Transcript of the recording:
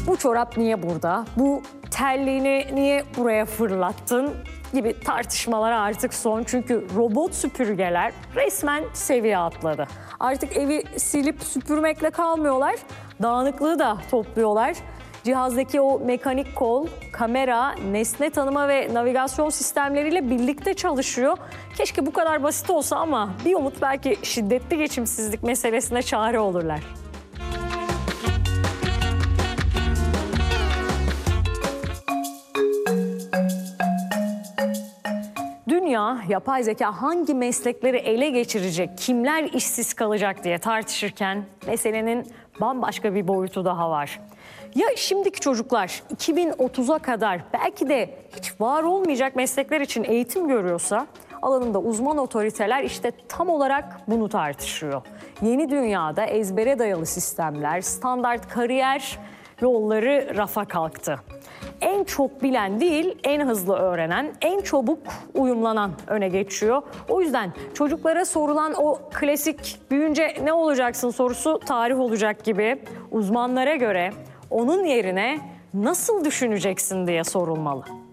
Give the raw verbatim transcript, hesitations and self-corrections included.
Bu çorap niye burada? Bu terliğini niye buraya fırlattın? Gibi tartışmalara artık son. Çünkü robot süpürgeler resmen seviye atladı. Artık evi silip süpürmekle kalmıyorlar, dağınıklığı da topluyorlar. Cihazdaki o mekanik kol, kamera, nesne tanıma ve navigasyon sistemleriyle birlikte çalışıyor. Keşke bu kadar basit olsa ama bir umut belki şiddetli geçimsizlik meselesine çare olurlar. Dünya, yapay zeka hangi meslekleri ele geçirecek, kimler işsiz kalacak diye tartışırken meselenin bambaşka bir boyutu daha var. Ya şimdiki çocuklar iki bin otuza kadar belki de hiç var olmayacak meslekler için eğitim görüyorsa, alanında uzman otoriteler işte tam olarak bunu tartışıyor. Yeni dünyada ezbere dayalı sistemler, standart kariyer yolları rafa kalktı. En çok bilen değil, en hızlı öğrenen, en çabuk uyumlanan öne geçiyor. O yüzden çocuklara sorulan o klasik büyüyünce ne olacaksın sorusu tarih olacak gibi. Uzmanlara göre onun yerine nasıl düşüneceksin diye sorulmalı.